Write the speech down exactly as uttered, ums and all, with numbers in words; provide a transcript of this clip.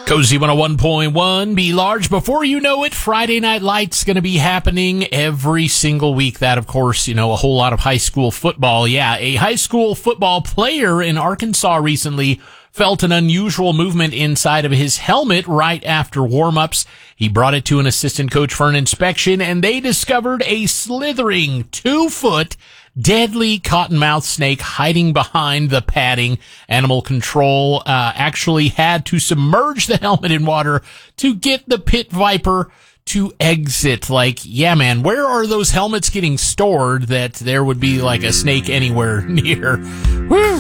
Cozy one oh one point one, be large. Before you know it, Friday Night Lights going to be happening every single week. That, of course, you know, a whole lot of high school football. Yeah, a high school football player in Arkansas recently felt an unusual movement inside of his helmet right after warm-ups. He brought it to an assistant coach for an inspection, and they discovered a slithering two-foot deadly cottonmouth snake hiding behind the padding. Animal control uh, actually had to submerge the helmet in water to get the pit viper to exit. Like, yeah, man, where are those helmets getting stored that there would be like a snake anywhere near? Woo!